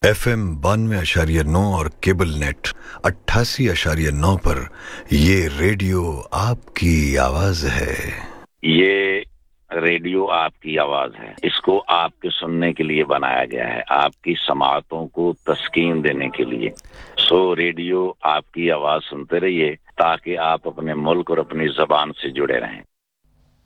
FM 92.9 और cable net 88.9 पर ये रेडियो आपकी आवाज है। ये रेडियो आपकी आवाज है। इसको आपके सुनने के लिए बनाया गया है, आपकी समाअतों को तस्कीन देने के लिए। सो रेडियो आपकी आवाज सुनते रहिए ताकि आप अपने मुल्क और अपनी ज़बान से जुड़े रहें।